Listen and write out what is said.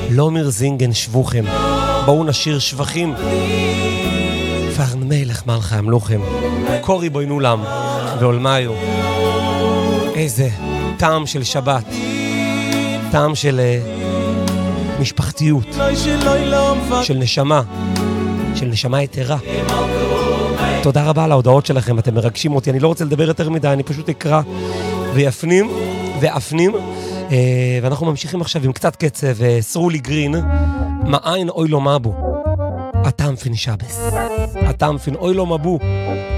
לא מרזינגן שבוכם, בואו נשיר שבחים. פרן מלך מלכה המלוכם, קורי בוינו לם ועולמיו. איזה טעם של שבת, טעם של משפחתיות, של נשמה יתרה. תודה רבה על ההודעות שלכם, אתם מרגשים אותי, אני לא רוצה לדבר יותר מדי, אני פשוט אקרא ויפנים ואפנים. ואנחנו ממשיכים עכשיו עם קצת קצב, סרולי גרין, מאין אוי לא מבו, הטעם פין שבס, הטעם פין אוי לא מבו.